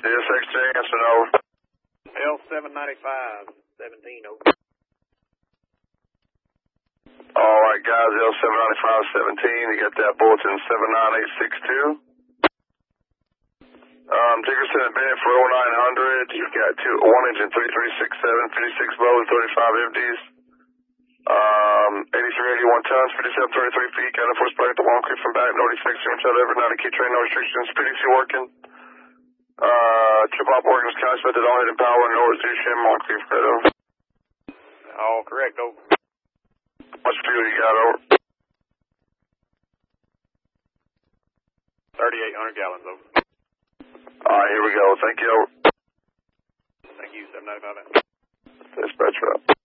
CSX Jansen, over. L795, 17, over. Alright, guys, L795-17, you got that bulletin 79862. Dickerson and Bennett for 0900, you got 1 engine 3367, 56 low, 35 empties. 8381 tons, 5733 feet, got a force plate at the Long Creek from back, no defects from each other, every 90 key train, no restrictions, PDC working. Trip op working, sky expected, all heading power, no reduction, Long Creek spread over. All correct, over. What's fuel you got, over? 3,800 gallons, over. Alright, here we go, thank you, over. Thank you, 795. Dispatch route.